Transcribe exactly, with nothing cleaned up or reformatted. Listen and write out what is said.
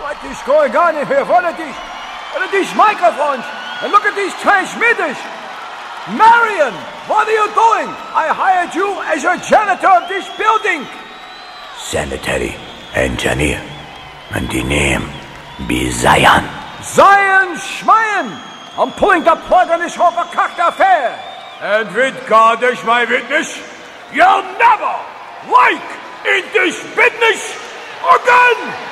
What is going on in here? What are these, what are these microphones? And look at these transmitters. Marion, what are you doing? I hired you as a janitor of this building. Sanitary engineer. And the name be Zion. Zion Schmeyen. I'm pulling the plug on this whole verkackte affair. And with God as my witness, you'll never like in this business again.